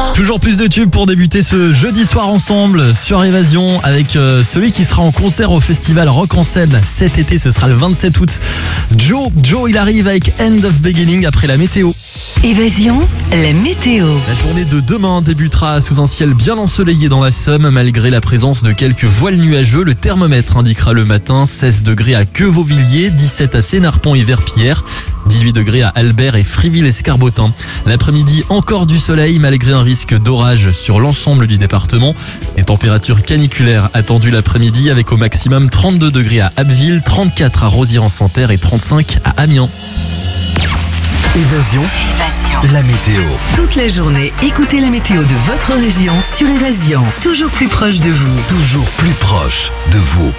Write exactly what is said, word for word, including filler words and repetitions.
Toujours plus de tubes pour débuter ce jeudi soir ensemble sur Évasion avec euh, celui qui sera en concert au festival Rock en Seine cet été, ce sera le vingt-sept août. Joe, Joe il arrive avec End of Beginning après la météo. Évasion, la météo. La journée de demain débutera sous un ciel bien ensoleillé dans la Somme malgré la présence de quelques voiles nuageux. Le thermomètre indiquera le matin seize degrés à Queuvauvilliers, dix-sept à Sénarpont et Verpillière, dix-huit degrés à Albert et Friville-Escarbotin. L'après-midi, encore du soleil malgré un risque d'orage sur l'ensemble du département. Les températures caniculaires attendues l'après-midi avec au maximum trente-deux degrés à Abbeville, trente-quatre à Rosières-en-Santerre et trente-cinq à Amiens. Évasion, Évasion. la météo. Toute la journée, écoutez la météo de votre région sur Évasion. Toujours plus proche de vous. Toujours plus proche de vous.